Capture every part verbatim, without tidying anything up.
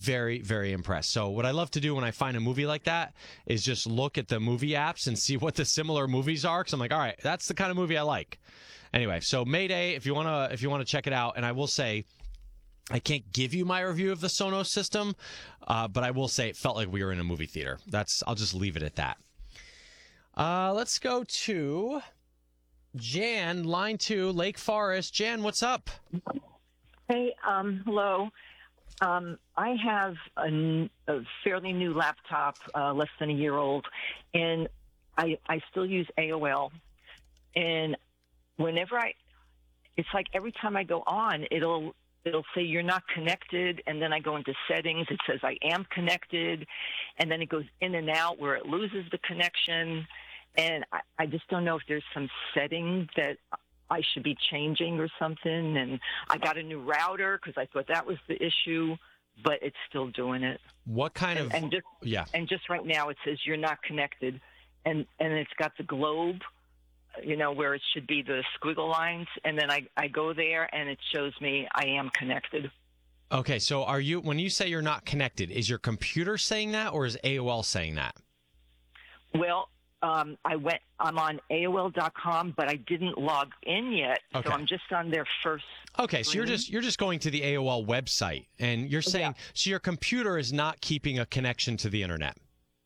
very, very impressed. So what I love to do when I find a movie like that is just look at the movie apps and see what the similar movies are. Because I'm like, all right, that's the kind of movie I like. Anyway, so Mayday, if you wanna if you wanna check it out, and I will say, I can't give you my review of the Sonos system, uh, but I will say it felt like we were in a movie theater. That's I'll just leave it at that. Uh, let's go to Jan, line two, Lake Forest. Jan, what's up? Hey, um, hello. Um, I have a, n- a fairly new laptop, uh, less than a year old, and I, I still use A O L. And whenever I, it's like every time I go on, it'll it'll say you're not connected, and then I go into settings. It says I am connected, and then it goes in and out where it loses the connection. And I, I just don't know if there's some setting that I should be changing or something. And I got a new router because I thought that was the issue, but it's still doing it. What kind and, of and just yeah? And just right now it says you're not connected, and and it's got the globe, you know, where it should be the squiggle lines, and then I I go there and it shows me I am connected. Okay, so are you when you say you're not connected, is your computer saying that or is A O L saying that? Well. Um, I went. I'm on A O L dot com, but I didn't log in yet, okay. So I'm just on their first. Okay, so you're just you're just going to the A O L website, and you're saying yeah. So your computer is not keeping a connection to the internet.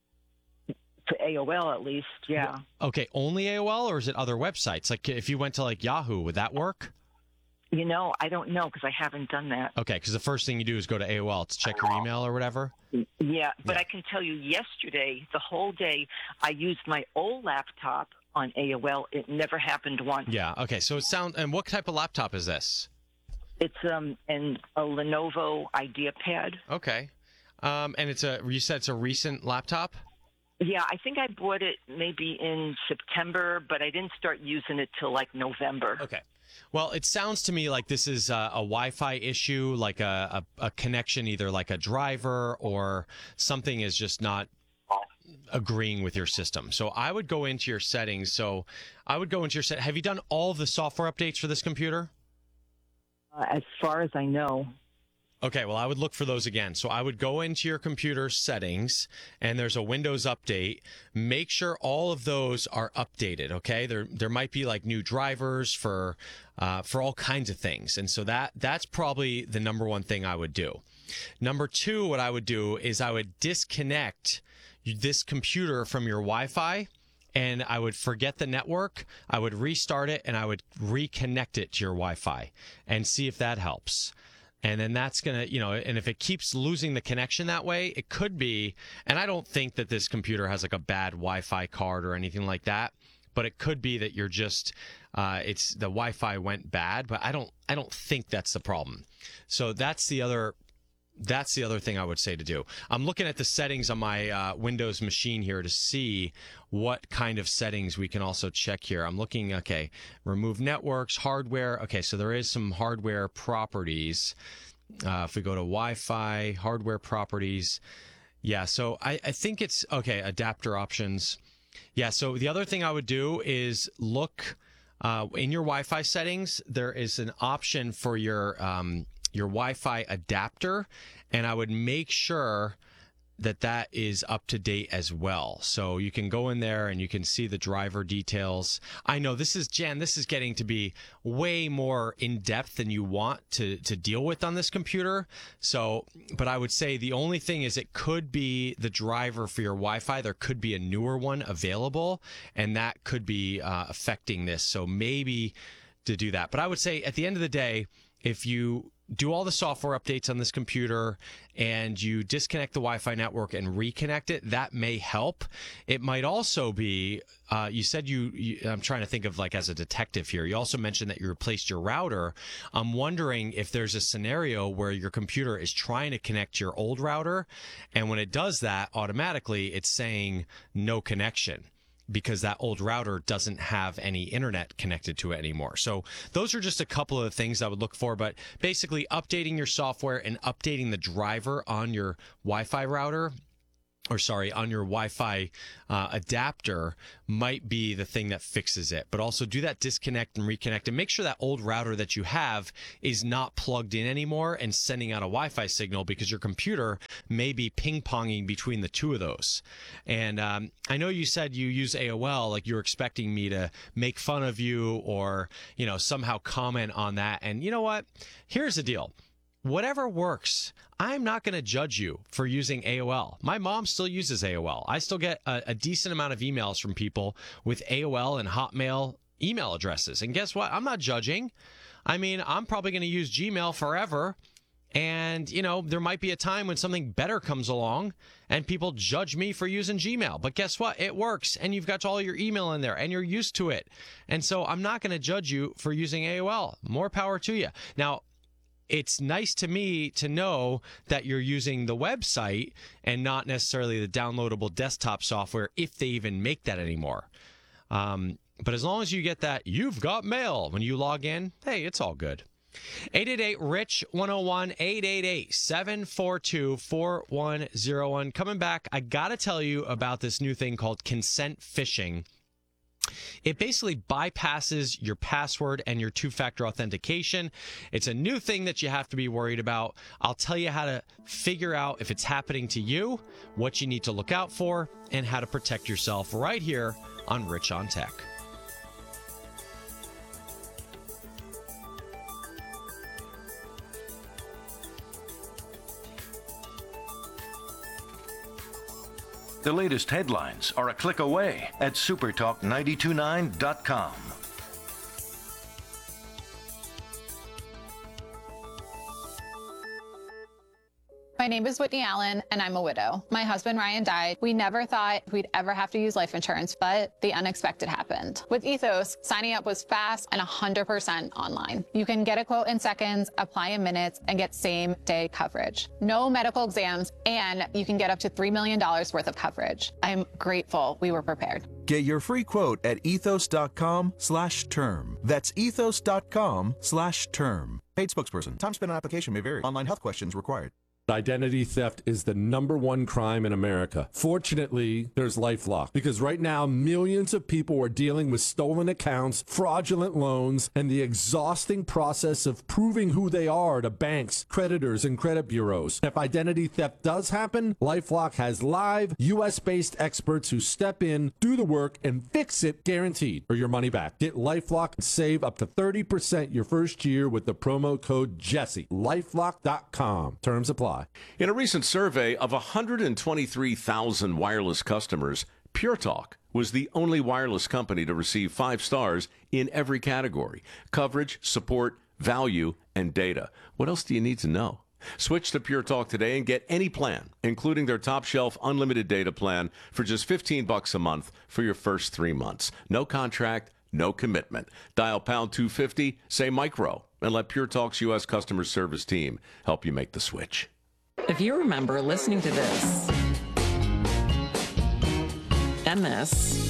To A O L, at least, yeah. Okay, only A O L, or is it other websites? Like if you went to like Yahoo, would that work? You know, I don't know because I haven't done that. Okay, because the first thing you do is go to A O L to check your email or whatever. Yeah, but yeah. I can tell you, yesterday, the whole day, I used my old laptop on A O L. It never happened once. Yeah. Okay. So it sounds. And what type of laptop is this? It's um an a Lenovo IdeaPad. Okay. Um, and it's a. You said it's a recent laptop. Yeah, I think I bought it maybe in September, but I didn't start using it till like November. Okay. Well, it sounds to me like this is a, a Wi-Fi issue, like a, a, a connection, either like a driver or something is just not agreeing with your system. So I would go into your settings. So I would go into your set. Have you done all of the software updates for this computer? Uh, as far as I know. Okay, well, I would look for those again. So I would go into your computer settings, and there's a Windows update. Make sure all of those are updated, okay? There there might be like new drivers for uh, for all kinds of things. And so that that's probably the number one thing I would do. Number two, what I would do is I would disconnect this computer from your Wi-Fi, and I would forget the network. I would restart it, and I would reconnect it to your Wi-Fi and see if that helps. And then that's going to, you know, and if it keeps losing the connection that way, it could be, and I don't think that this computer has like a bad Wi-Fi card or anything like that, but it could be that you're just, uh, it's the Wi-Fi went bad, but I don't, I don't think that's the problem. So that's the other, that's the other thing I would say to do. I'm looking at the settings on my uh, Windows machine here to see what kind of settings we can also check here. I'm looking, okay, remove networks, hardware. Okay, so there is some hardware properties. Uh, if we go to Wi-Fi, hardware properties. Yeah, so I, I think it's, okay, adapter options. Yeah, so the other thing I would do is look uh, in your Wi-Fi settings. There is an option for your um, your Wi-Fi adapter, and I would make sure that that is up to date as well. So you can go in there and you can see the driver details. I know this is, Jan, this is getting to be way more in depth than you want to, to deal with on this computer. So, but I would say the only thing is it could be the driver for your Wi-Fi. There could be a newer one available, and that could be uh, affecting this. So maybe to do that. But I would say at the end of the day, if you do all the software updates on this computer and you disconnect the Wi-Fi network and reconnect it, that may help. It might also be, uh, you said you, you, I'm trying to think of like as a detective here, you also mentioned that you replaced your router. I'm wondering if there's a scenario where your computer is trying to connect to your old router, and when it does that, automatically it's saying no connection, because that old router doesn't have any internet connected to it anymore. So those are just a couple of the things I would look for, but basically updating your software and updating the driver on your Wi-Fi router or sorry, on your Wi-Fi uh, adapter might be the thing that fixes it. But also do that disconnect and reconnect and make sure that old router that you have is not plugged in anymore and sending out a Wi-Fi signal, because your computer may be ping-ponging between the two of those. And um, I know you said you use A O L, like you're expecting me to make fun of you or, you know, somehow comment on that. And you know what? Here's the deal. Whatever works. I'm not going to judge you for using A O L. My mom still uses A O L. I still get a, a decent amount of emails from people with A O L and Hotmail email addresses. And guess what? I'm not judging. I mean, I'm probably going to use Gmail forever. And, you know, there might be a time when something better comes along and people judge me for using Gmail. But guess what? It works. And you've got all your email in there and you're used to it. And so I'm not going to judge you for using A O L. More power to you. Now, it's nice to me to know that you're using the website and not necessarily the downloadable desktop software, if they even make that anymore. Um, but as long as you get that, you've got mail when you log in, hey, it's all good. eight eight eight, R I C H, one oh one, eight eight eight, seven four two, four one oh one. Coming back, I got to tell you about this new thing called consent phishing. It basically bypasses your password and your two-factor authentication. It's a new thing that you have to be worried about. I'll tell you how to figure out if it's happening to you, what you need to look out for, and how to protect yourself right here on Rich on Tech. The latest headlines are a click away at supertalk nine two nine dot com. My name is Whitney Allen, and I'm a widow. My husband, Ryan, died. We never thought we'd ever have to use life insurance, but the unexpected happened. With Ethos, signing up was fast and one hundred percent online. You can get a quote in seconds, apply in minutes, and get same-day coverage. No medical exams, and you can get up to three million dollars worth of coverage. I'm grateful we were prepared. Get your free quote at ethos.com slash term. That's ethos.com slash term. Paid spokesperson. Time spent on application may vary. Online health questions required. Identity theft is the number one crime in America. Fortunately, there's LifeLock, because right now millions of people are dealing with stolen accounts, fraudulent loans, and the exhausting process of proving who they are to banks, creditors, and credit bureaus. If identity theft does happen, LifeLock has live U S-based experts who step in, do the work, and fix it guaranteed, or your money back. Get LifeLock and save up to thirty percent your first year with the promo code Jesse. LifeLock dot com. Terms apply. In a recent survey of one hundred twenty-three thousand wireless customers, Pure Talk was the only wireless company to receive five stars in every category: coverage, support, value, and data. What else do you need to know? Switch to Pure Talk today and get any plan, including their top shelf unlimited data plan, for just fifteen bucks a month for your first three months. No contract, no commitment. Dial pound two fifty, say micro, and let Pure Talk's U S customer service team help you make the switch. If you remember listening to this, and this,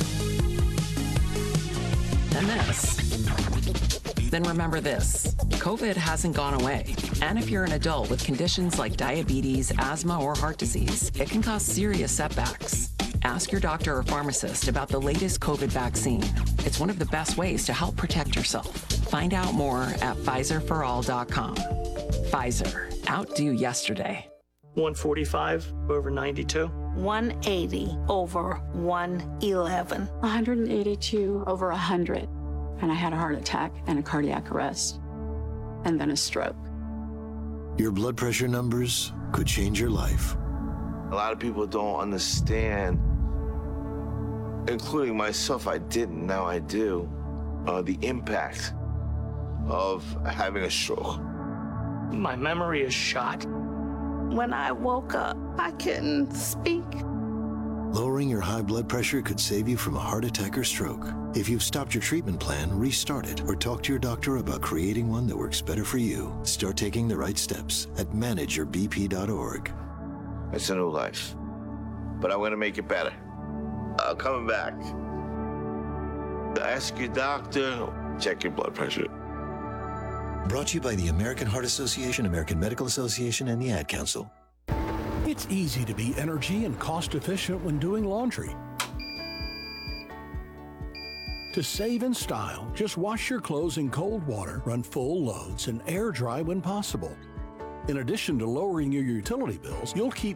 and this, then remember this: COVID hasn't gone away. And if you're an adult with conditions like diabetes, asthma, or heart disease, it can cause serious setbacks. Ask your doctor or pharmacist about the latest COVID vaccine. It's one of the best ways to help protect yourself. Find out more at Pfizer for all dot com. Pfizer, outdo yesterday. one forty-five over ninety-two. one eighty over one eleven. one hundred eighty-two over one hundred. And I had a heart attack and a cardiac arrest. And then a stroke. Your blood pressure numbers could change your life. A lot of people don't understand, including myself. I didn't, now I do, uh, the impact of having a stroke. My memory is shot. When I woke up, I couldn't speak. Lowering your high blood pressure could save you from a heart attack or stroke. If you've stopped your treatment plan, restart it or talk to your doctor about creating one that works better for you. Start taking the right steps at manage your b p dot org. It's a new life, but I'm going to make it better. I'm coming back. Ask your doctor, check your blood pressure. Brought to you by the American Heart Association, American Medical Association, and the Ad Council. It's easy to be energy and cost efficient when doing laundry. To save in style, just wash your clothes in cold water, run full loads, and air dry when possible. In addition to lowering your utility bills, you'll keep